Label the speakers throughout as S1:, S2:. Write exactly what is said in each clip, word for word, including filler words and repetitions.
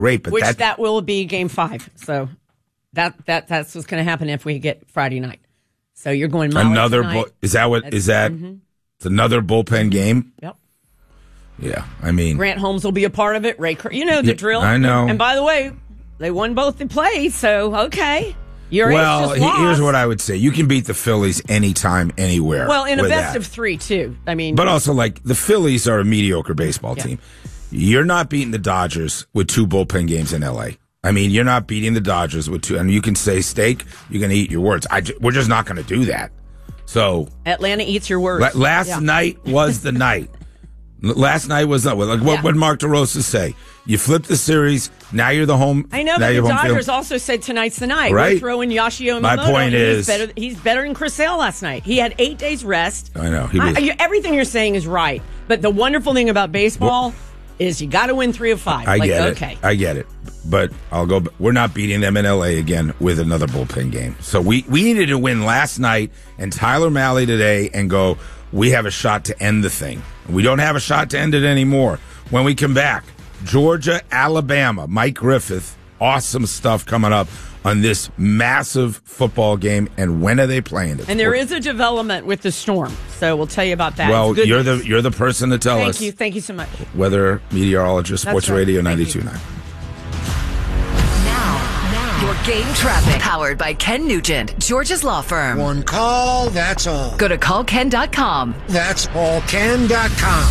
S1: great. But
S2: Which
S1: that,
S2: that will be game five. So that that that's what's going to happen if we get Friday night. So you're going Maui
S1: another
S2: tonight.
S1: bull, is that what
S2: That's,
S1: is that?
S2: Mm-hmm.
S1: It's another bullpen game.
S2: Yep.
S1: Yeah, I mean
S2: Grant Holmes will be a part of it. Ray, Cur- you know the
S1: yeah,
S2: drill.
S1: I know.
S2: And by the way, they won both the plays. So okay, your
S1: well,
S2: ace just
S1: he-
S2: lost.
S1: here's what I would say: you can beat the Phillies anytime, anywhere.
S2: Well, in a
S1: with
S2: best
S1: that.
S2: of three too. I mean,
S1: But also, like, the Phillies are a mediocre baseball
S2: Yeah.
S1: team. You're not beating the Dodgers with two bullpen games in L A. I mean, you're not beating the Dodgers with two. And you can say steak, you're going to eat your words. I ju- we're just not going to do that. So
S2: Atlanta eats your words.
S1: la- last
S2: Yeah.
S1: night was the night. L- Last night was the like what
S2: Yeah.
S1: would Mark DeRosa say? You flip the series. Now you're the home.
S2: I know,
S1: now
S2: but the
S1: you're home field.
S2: Dodgers also said tonight's the night.
S1: Right.
S2: We're throwing Yoshio
S1: My
S2: Yamamoto.
S1: point
S2: He's
S1: is-
S2: better, he's better than Chris Sale last night. He had eight days rest.
S1: I know, he was-
S2: I- you- everything you're saying is right. But the wonderful thing about baseball is you got to win three of five.
S1: I
S2: like,
S1: get
S2: okay.
S1: it. I get it. But I'll go. We're not beating them in L A again with another bullpen game. So we, we needed to win last night and Tyler Malley today and go, we have a shot to end the thing. We don't have a shot to end it anymore. When we come back, Georgia, Alabama, Mike Griffith, awesome stuff coming up on this massive football game. And when are they playing it?
S2: And there is a development with the storm. So we'll tell you about that.
S1: Well,
S2: It's good
S1: you're
S2: news.
S1: the you're the person to tell
S2: Thank
S1: us.
S2: you. Thank you so much.
S1: Weather meteorologist,
S2: That's
S1: Sports
S2: right.
S1: Radio
S2: Thank you.
S1: ninety-two point nine.
S3: Now, now, your game traffic. Powered by Ken Nugent, Georgia's law firm.
S4: One call, that's all.
S3: Go to call ken dot com.
S4: That's all ken dot com.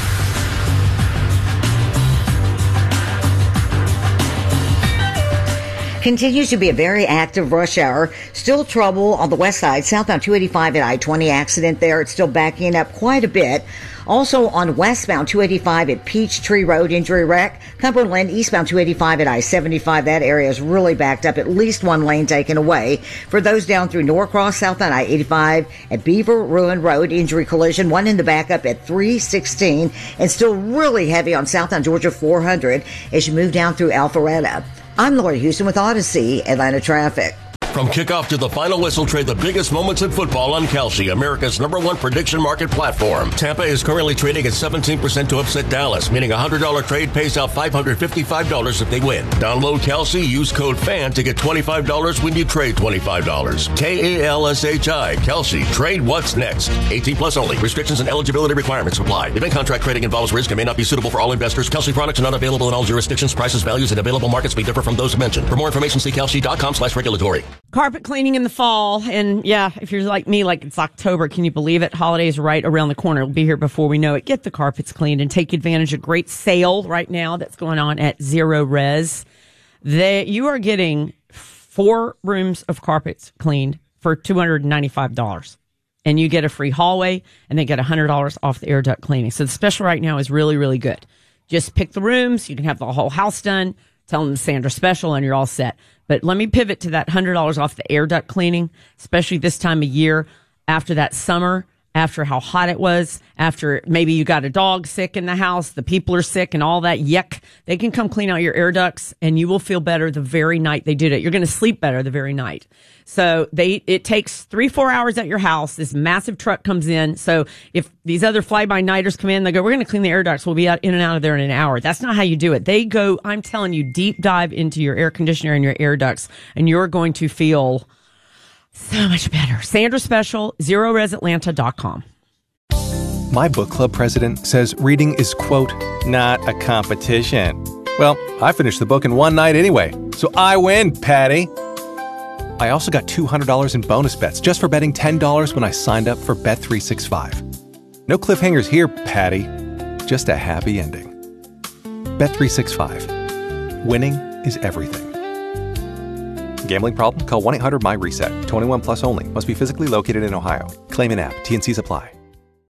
S5: Continues to be a very active rush hour. Still trouble on the west side, southbound two eighty-five at I twenty accident there. It's still backing up quite a bit. Also on westbound two eighty-five at Peachtree Road, injury wreck. Cumberland eastbound two eighty-five at I seventy-five. That area is really backed up. At least one lane taken away. For those down through Norcross, southbound I eighty-five at Beaver Ruin Road, injury collision. One in the backup at three sixteen. And still really heavy on southbound Georgia four hundred as you move down through Alpharetta. I'm Lori Houston with Odyssey Atlanta Traffic.
S6: From kickoff to the final whistle, trade the biggest moments in football on Kalshi, America's number one prediction market platform. Tampa is currently trading at seventeen percent to upset Dallas, meaning a one hundred dollars trade pays out five hundred fifty-five dollars if they win. Download Kalshi, use code FAN to get twenty-five dollars when you trade twenty-five dollars. K A L S H I, Kalshi. Trade what's next. eighteen plus only. Restrictions and eligibility requirements apply. Event contract trading involves risk and may not be suitable for all investors. Kalshi products are not available in all jurisdictions. Prices, values, and available markets may differ from those mentioned. For more information, see kalshi dot com slash regulatory.
S2: Carpet cleaning in the fall. And yeah, if you're like me, like it's October, can you believe it? Holidays right around the corner. It'll be here before we know it. Get the carpets cleaned and take advantage of a great sale right now that's going on at Zero Res. They, you are getting four rooms of carpets cleaned for two hundred ninety-five dollars. And you get a free hallway and they get one hundred dollars off the air duct cleaning. So the special right now is really, really good. Just pick the rooms. You can have the whole house done. Tell them Sandra special and you're all set. But let me pivot to that one hundred dollars off the air duct cleaning, especially this time of year after that summer, after how hot it was, after maybe you got a dog sick in the house, the people are sick and all that yuck. They can come clean out your air ducts and you will feel better the very night they did it. You're going to sleep better the very night. So they, it takes three, four hours at your house. This massive truck comes in. So if these other fly-by-nighters come in, they go, we're going to clean the air ducts. We'll be out in and out of there in an hour. That's not how you do it. They go, I'm telling you, deep dive into your air conditioner and your air ducts, and you're going to feel so much better. Sandra Special, zero res atlanta dot com.
S7: My book club president says reading is, quote, not a competition. Well, I finished the book in one night anyway, so I win, Patty. I also got two hundred dollars in bonus bets just for betting ten dollars when I signed up for Bet three sixty-five. No cliffhangers here, Patty. Just a happy ending. Bet three sixty-five. Winning is everything. Gambling problem? Call one eight hundred my reset. twenty-one plus only. Must be physically located in Ohio. Claim in app. T and C's apply.